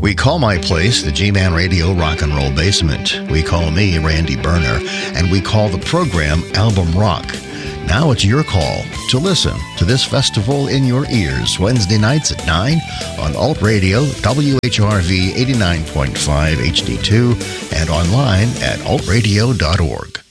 We call my place the G-Man Radio Rock and Roll Basement. We call me Randy Berner, and we call the program Album Rock. Now it's your call to listen to this festival in your ears Wednesday nights at 9 on Alt Radio, WHRV 89.5 HD2, and online at altradio.org.